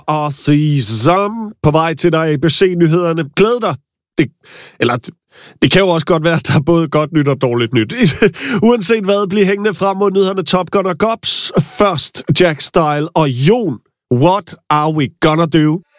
og Season på vej til dig, ABC-nyhederne. Glæd dig. Det kan jo også godt være, at der er både godt nyt og dårligt nyt. Uanset hvad, bliv hængende frem mod nyhederne Top Gun og Gops. Først Jack Style og Jon. What are we gonna do?